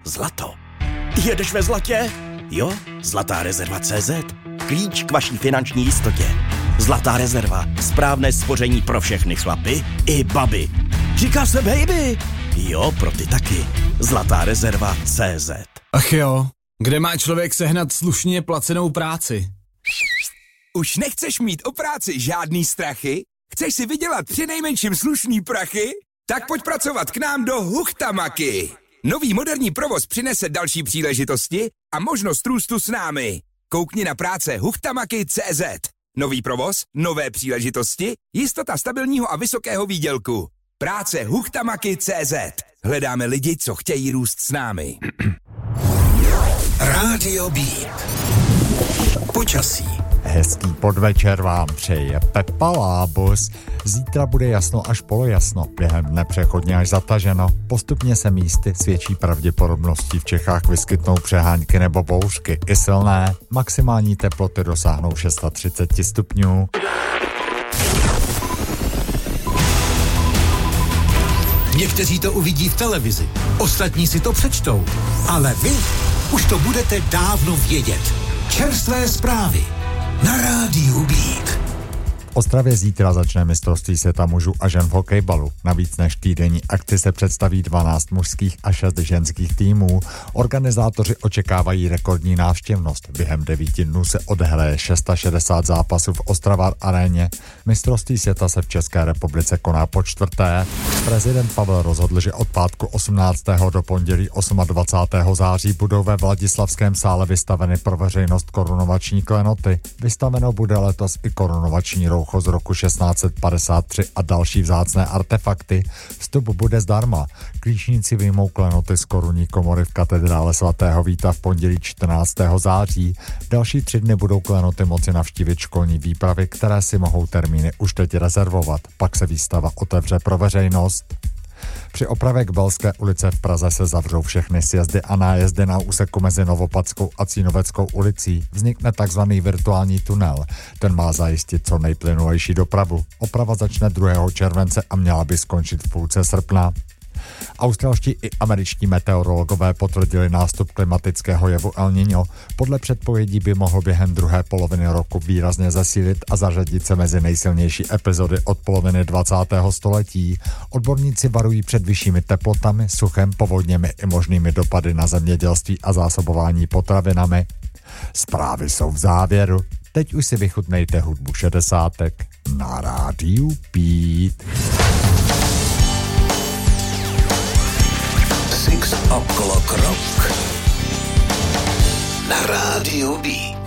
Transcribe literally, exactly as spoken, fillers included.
zlato. Jedeš ve zlatě? Jo, Zlatá rezerva tečka cé zet. Klíč k vaší finanční jistotě. Zlatá rezerva. Správné spoření pro všechny chlapy i baby. Říká se baby. Jo, pro ty taky. Zlatá rezerva tečka cé zet. Ach jo, kde má člověk sehnat slušně placenou práci? Už nechceš mít o práci žádný strachy? Chceš si vydělat přinejmenším slušný prachy? Tak pojď pracovat k nám do Huchtamaky. Nový moderní provoz přinese další příležitosti a možnost růstu s námi. Koukni na práce Huchtamaky tečka cé zet. Nový provoz, nové příležitosti, jistota stabilního a vysokého výdělku. Práce Huchtamaky tečka cé zet. Hledáme lidi, co chtějí růst s námi. Rádio Beat. Počasí. Hezký podvečer vám přeje Pepa Lábus. Zítra bude jasno až polojasno, během dne přechodně až zataženo. Postupně se místy s větší pravděpodobností v Čechách vyskytnou přehánky nebo bouřky, i silné. Maximální teploty dosáhnou třicet šest stupňů. Někteří to uvidí v televizi, ostatní si to přečtou, ale vy už to budete dávno vědět. Čerstvé zprávy na Rádiu Beat. V Ostravě zítra začne mistrovství světa mužů a žen v hokejbalu. Na víc než týdenní akci se představí dvanáct mužských a šest ženských týmů. Organizátoři očekávají rekordní návštěvnost. Během devíti dnů se odehraje šedesát šest zápasů v Ostravar aréně. Mistrovství světa se v České republice koná po čtvrté. Prezident Pavel rozhodl, že od pátku osmnáctého do pondělí dvacátého osmého září budou ve Vladislavském sále vystaveny pro veřejnost korunovační klenoty. Vystaveno bude letos i korunovační roucho z roku šestnáct set padesát tři a další vzácné artefakty. Vstup bude zdarma. Klíčníci vyjmou klenoty z korunní komory v katedrále svatého Víta v pondělí čtrnáctého září. Další tři dny budou klenoty moci navštívit školní výpravy, které si mohou termíny už teď rezervovat. Pak se výstava otevře pro veřejnost. Při opravě Kbelské ulice v Praze se zavřou všechny sjezdy a nájezdy na úseku mezi Novopadskou a Cínoveckou ulicí. Vznikne takzvaný virtuální tunel. Ten má zajistit co nejplynulejší dopravu. Oprava začne druhého července a měla by skončit v půlce srpna. Australští i američtí meteorologové potvrdili nástup klimatického jevu El Niño. Podle předpovědí by mohl během druhé poloviny roku výrazně zesílit a zařadit se mezi nejsilnější epizody od poloviny dvacátého století. Odborníci varují před vyššími teplotami, suchem, povodněmi i možnými dopady na zemědělství a zásobování potravinami. Zprávy jsou v závěru. Teď už si vychutnejte hudbu šedesátek na Rádiu Beat. Six O'Clock Rock na Rádiu Beat.